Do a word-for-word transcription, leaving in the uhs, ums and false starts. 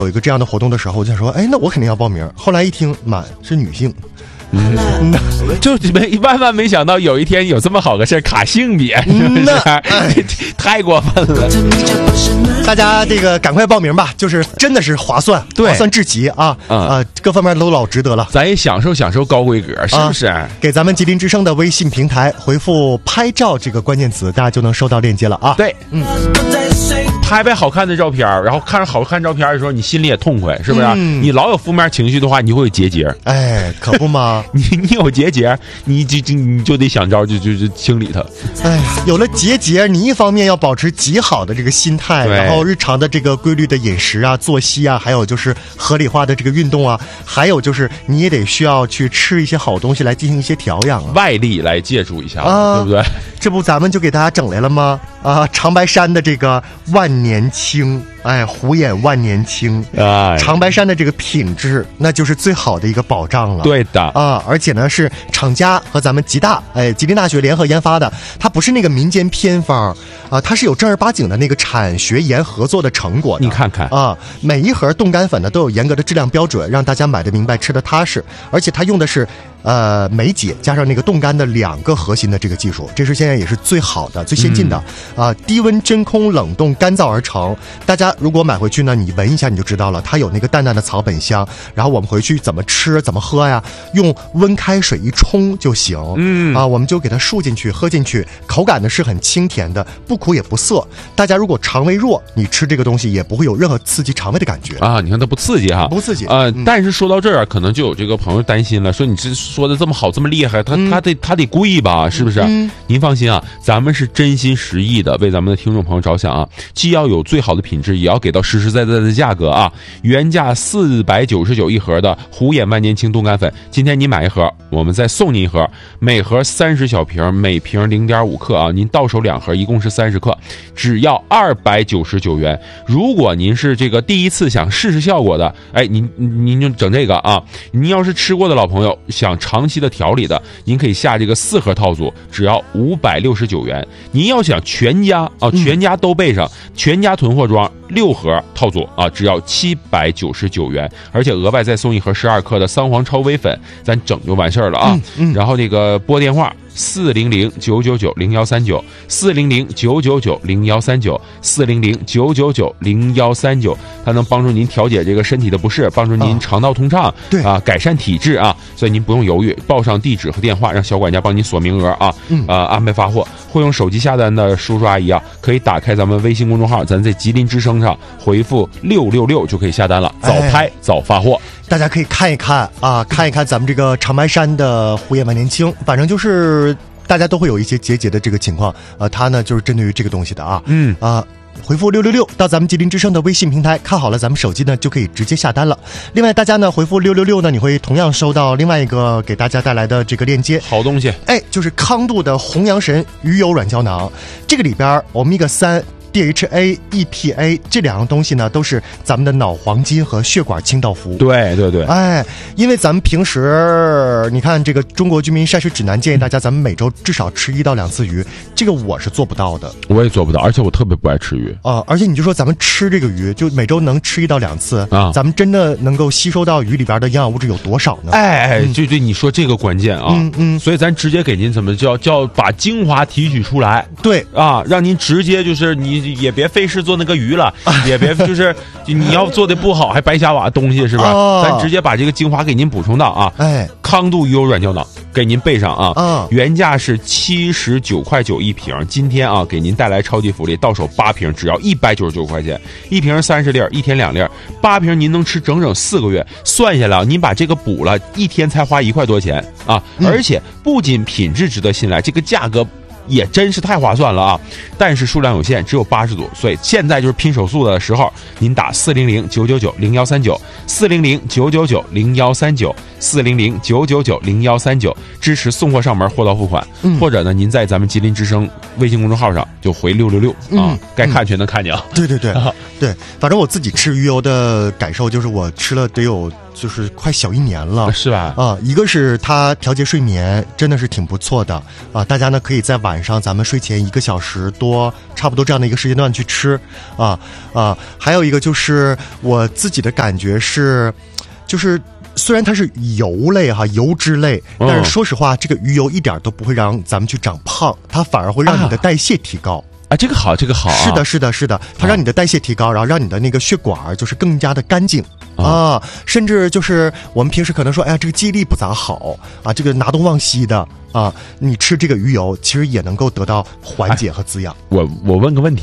有一个这样的活动的时候，我就想说，哎，那我肯定要报名。后来一听，妈是女性。嗯， 就没万万没想到有一天有这么好个事卡性别，是不是？哎、太过分了！ 大家这个赶快报名吧，就是真的是划算， 对， 划算至极啊！ 嗯、 啊，各方面都老值得了。 咱也享受享受高规格，是不是？啊、 给咱们吉林之声的微信平台回复“拍照”这个关键词，大家就能收到链接了啊！ 对，嗯。拍拍好看的照片，然后看着好看照片的时候，你心里也痛快，是不是？嗯、你老有负面情绪的话，你会有结节。 哎，可不吗？ 你你有结节，你就就你就得想招就就就清理它。 哎，有了结节，你一方面要保持极好的这个心态，然后日常的这个规律的饮食啊、作息啊，还有就是合理化的这个运动啊，还有就是你也得需要去吃一些好东西来进行一些调养啊， 外力来借助一下， 啊、 对不对？ 这不咱们就给大家整来了吗？啊，长白山的这个万年青，哎，虎眼万年青，哎，长白山的这个品质，那就是最好的一个保障了。 对的啊，而且呢是厂家和咱们吉大，哎，吉林大学联合研发的，它不是那个民间偏方啊，它是有正儿八经的那个产学研合作的成果的。 你看看啊，每一盒冻干粉呢都有严格的质量标准，让大家买的明白，吃的踏实，而且它用的是呃酶解加上那个冻干的两个核心的这个技术，这是现在也是最好的、最先进的、嗯、啊，低温真空冷冻干燥而成。大家如果买回去呢，你闻一下你就知道了，它有那个淡淡的草本香。然后我们回去怎么吃怎么喝呀？用温开水一冲就行。嗯啊，我们就给它漱进去喝进去，口感呢是很清甜的，不苦也不涩。大家如果肠胃弱，你吃这个东西也不会有任何刺激肠胃的感觉啊。你看它不刺激哈， 不刺激呃、嗯，但是说到这儿，可能就有这个朋友担心了，说你这说的这么好这么厉害，它、嗯、它得它得贵吧，是不是、嗯？您放心啊，咱们是真心实意的为咱们的听众朋友着想啊，既要有最好的品质，也要给到实实在在的价格啊。原价四百九十九一盒的虎眼万年青冻干粉，今天你买一盒，我们再送您一盒，每盒三十小瓶，每瓶零点五克啊，您到手两盒，一共是三十克，只要二百九十九元。如果您是这个第一次想试试效果的，哎，您您就整这个啊。您要是吃过的老朋友，想长期的调理的，您可以下这个四盒套组，只要五百六十九元。您要想全家啊，全家都备上，嗯、全家囤货装六盒套组啊，只要七百九十九元，而且额外再送一盒十二克的桑黄超微粉，咱整就完事儿了啊。嗯嗯、然后那个拨电话。四零零九九九零幺三九，四零零九九九零幺三九，四零零九九九零幺三九，它能帮助您调节这个身体的不适，帮助您肠道通畅，对啊，改善体质啊，所以您不用犹豫，报上地址和电话，让小管家帮您锁名额啊，嗯啊，安排发货。会用手机下单的叔叔阿姨啊，可以打开咱们微信公众号，咱在吉林之声上回复六六六就可以下单了，早拍、哎、早发货。 大家可以看一看啊，看一看咱们这个长白山的虎眼万年青，反正就是大家都会有一些结节的这个情况，呃，它呢就是针对于这个东西的啊，嗯啊。回复六六六到咱们吉林之声的微信平台，看好了咱们手机呢就可以直接下单了。另外大家呢回复六六六呢，你会同样收到另外一个给大家带来的这个链接， 好东西， 哎，就是康度的红阳神鱼油软胶囊，这个里边欧米伽三D H A E P A 这两样东西呢，都是咱们的脑黄金和血管清道夫。 对对对， 哎，因为咱们平时你看这个中国居民膳食指南建议大家咱们每周至少吃一到两次鱼，这个我是做不到的。 我也做不到，而且我特别不爱吃鱼啊、呃！而且你就说咱们吃这个鱼，就每周能吃一到两次啊，咱们真的能够吸收到鱼里边的营养物质有多少呢？ 哎哎，对对，你说这个关键啊，嗯嗯，所以咱直接给您怎么叫叫把精华提取出来， 对啊，让您直接就是你。也别费事做那个鱼了，也别就是你要做的不好还白瞎把东西是吧、哦、咱直接把这个精华给您补充到啊。哎，康度鱼油软胶囊给您备上啊、哦、原价是七十九块九一瓶，今天啊给您带来超级福利，到手八瓶只要一百九十九块钱，一瓶三十粒，一天两粒，八瓶您能吃整整四个月，算下来您把这个补了一天才花一块多钱啊、嗯、而且不仅品质值得信赖，这个价格也真是太划算了啊！但是数量有限，只有八十组，所以现在就是拼手速的时候，您打四零零九九九零幺三九，四零零九九九零幺三九， 四零零九九九零幺三九，支持送货上门，货到付款。 嗯、 或者呢，您在咱们吉林之声微信公众号上就回六六六啊，该看全能看见啊。 对对对对，反正我自己吃鱼油的感受就是，我吃了得有就是快小一年了， 是吧？ 啊，一个是它调节睡眠，真的是挺不错的啊。大家呢可以在晚上咱们睡前一个小时多，差不多这样的一个时间段去吃啊啊。还有一个就是我自己的感觉是，就是虽然它是油类哈，油脂类，但是说实话，这个鱼油一点都不会让咱们去长胖，它反而会让你的代谢提高。 啊，这个好，这个好、啊， 是的，是的，是的，它让你的代谢提高，然后让你的那个血管就是更加的干净啊，甚至就是我们平时可能说，哎呀，这个记忆力不咋好啊，这个拿东忘西的啊，你吃这个鱼油，其实也能够得到缓解和滋养。 我我问个问题。